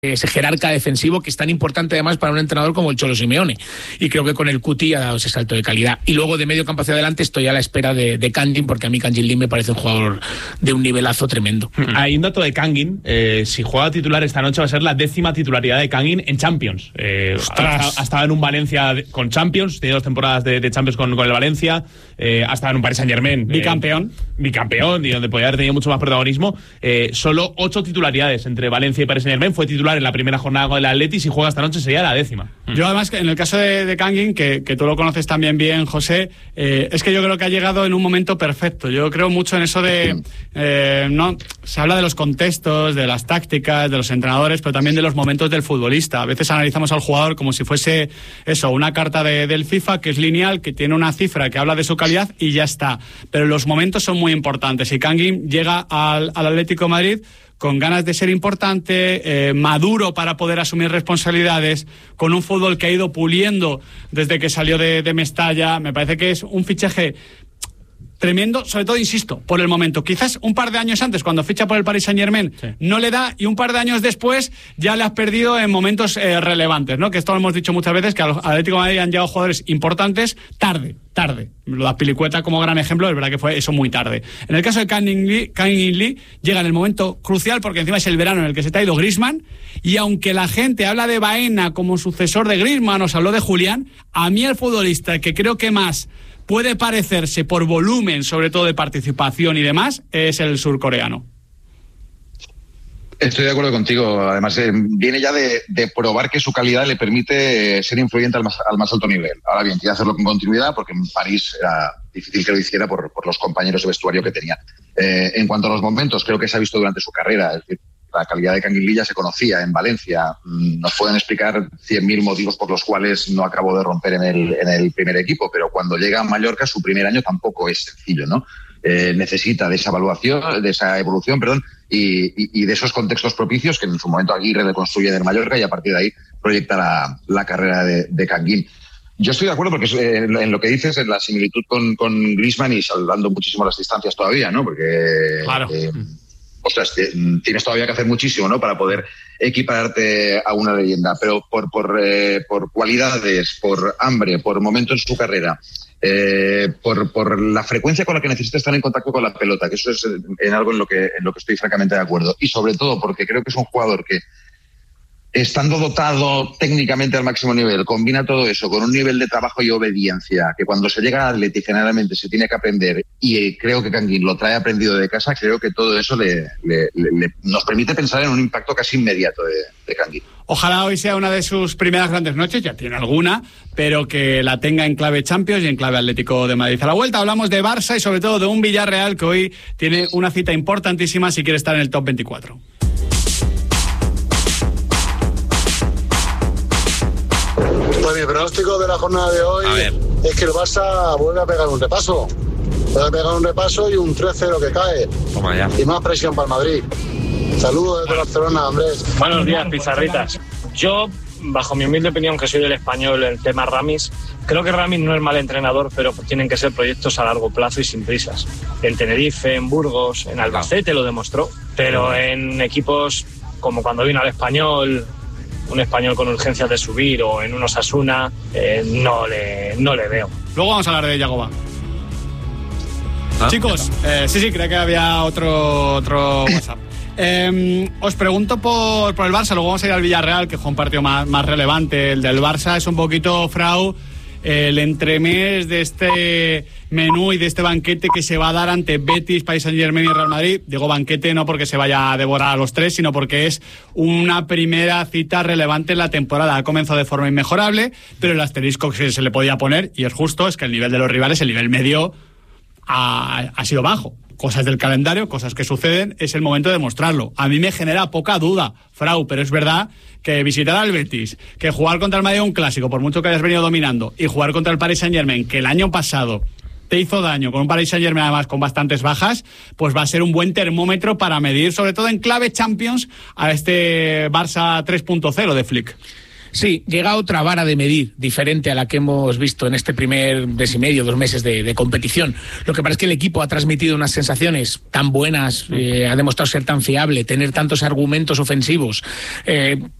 ese jerarca defensivo que es tan importante además para un entrenador como el Cholo Simeone, y creo que con el Cuti ha dado ese salto de calidad. Y luego de medio campo hacia adelante estoy a la espera de Kangin, porque a mí Kangin Lee me parece un jugador de un nivelazo tremendo. Hay un dato de Kangin, si juega titular esta noche va a ser la 10ª titularidad de Kangin en Champions. Ha estado en un Valencia con Champions, tiene 2 temporadas de Champions con el Valencia, ha estado en un Paris Saint-Germain bicampeón, y donde podría haber tenido mucho más protagonismo. Solo 8 titularidades entre Valencia y Paris Saint-Germain. Fue titular en la primera jornada con el Atleti, si juega esta noche sería la 10ª. Yo además, en el caso de Kangin, que tú lo conoces también bien, José, es que yo creo que ha llegado en un momento perfecto. Yo creo mucho en eso de no se habla de los contextos, de las tácticas, de los entrenadores, pero también de los momentos del futbolista. A veces analizamos al jugador como si fuese eso, una carta del FIFA que es lineal, que tiene una cifra que habla de su calidad y ya está. Pero los momentos son muy importantes, y Kangin llega al Atlético de Madrid con ganas de ser importante, maduro para poder asumir responsabilidades, con un fútbol que ha ido puliendo desde que salió de Mestalla. Me parece que es un fichaje tremendo, sobre todo, insisto, por el momento. Quizás un par de años antes, cuando ficha por el Paris Saint-Germain, sí, no le da, y un par de años después ya le has perdido en momentos relevantes, ¿no? Que esto lo hemos dicho muchas veces, que al Atlético de Madrid han llegado jugadores importantes tarde. Lo de Azpilicueta como gran ejemplo, es verdad que fue eso muy tarde. En el caso de Kangin Lee llega en el momento crucial, porque encima es el verano en el que se te ha ido Griezmann, y aunque la gente habla de Baena como sucesor de Griezmann, os habló de Julián, a mí el futbolista que creo que más puede parecerse por volumen, sobre todo de participación y demás, es el surcoreano. Estoy de acuerdo contigo. Además, viene ya de probar que su calidad le permite ser influyente al más alto nivel. Ahora bien, quiere hacerlo con continuidad, porque en París era difícil que lo hiciera por los compañeros de vestuario que tenía. En cuanto a los momentos, creo que se ha visto durante su carrera. Es decir, la calidad de Kangin Lee ya se conocía en Valencia. Nos pueden explicar 100.000 motivos por los cuales no acabó de romper en el primer equipo, pero cuando llega a Mallorca, su primer año tampoco es sencillo, ¿no? Necesita de esa evolución, y de esos contextos propicios que en su momento Aguirre reconstruye en el Mallorca, y a partir de ahí proyecta la carrera de Kangin. Yo estoy de acuerdo, porque en lo que dices, en la similitud con Griezmann, y salvando muchísimo las distancias todavía, ¿no? Porque claro. Ostras, tienes todavía que hacer muchísimo, ¿no?, para poder equipararte a una leyenda, pero por cualidades, por hambre, por momento en su carrera, por la frecuencia con la que necesita estar en contacto con la pelota, que eso es en algo en lo que estoy francamente de acuerdo, y sobre todo porque creo que es un jugador que, estando dotado técnicamente al máximo nivel, combina todo eso con un nivel de trabajo y obediencia que cuando se llega al Atleti generalmente se tiene que aprender, y creo que Kangin lo trae aprendido de casa. Creo que todo eso nos permite pensar en un impacto casi inmediato de Kangin. Ojalá hoy sea una de sus primeras grandes noches, ya tiene alguna, pero que la tenga en clave Champions y en clave Atlético de Madrid. A la vuelta hablamos de Barça y sobre todo de un Villarreal que hoy tiene una cita importantísima si quiere estar en el top 24. Pues mi pronóstico de la jornada de hoy es que el Barça vuelve a pegar un repaso. Vuelve a pegar un repaso y un 3-0 que cae. Toma ya. Y más presión para el Madrid. Saludos desde Barcelona, Andrés. Buenos días, pizarritas. Yo, bajo mi humilde opinión, que soy del Español, el tema Ramis, creo que Ramis no es mal entrenador, pero tienen que ser proyectos a largo plazo y sin prisas. En Tenerife, en Burgos, en Albacete lo demostró, pero en equipos como cuando vino al Español, un Español con urgencias de subir, o en un Osasuna, no le veo. Luego vamos a hablar de Yagoba. Chicos, sí, creo que había otro WhatsApp. Os pregunto por el Barça, luego vamos a ir al Villarreal, que fue un partido más relevante. El del Barça es un poquito, Frau, el entremés de este menú y de este banquete que se va a dar ante Betis, Paris Saint-Germain y Real Madrid. Digo banquete no porque se vaya a devorar a los tres, sino porque es una primera cita relevante en la temporada. Ha comenzado de forma inmejorable, pero el asterisco que se le podía poner, y es justo, es que el nivel de los rivales, el nivel medio, ha sido bajo. Cosas del calendario, cosas que suceden, es el momento de demostrarlo. A mí me genera poca duda, Frau, pero es verdad que visitar al Betis, que jugar contra el Madrid un clásico, por mucho que hayas venido dominando, y jugar contra el Paris Saint-Germain, que el año pasado te hizo daño, con un Paris Saint-Germain además con bastantes bajas, pues va a ser un buen termómetro para medir, sobre todo en clave Champions, a este Barça 3.0 de Flick. Sí, llega otra vara de medir diferente a la que hemos visto en este primer mes y medio, 2 meses de competición. Lo que pasa es que el equipo ha transmitido unas sensaciones tan buenas, ha demostrado ser tan fiable, tener tantos argumentos ofensivos,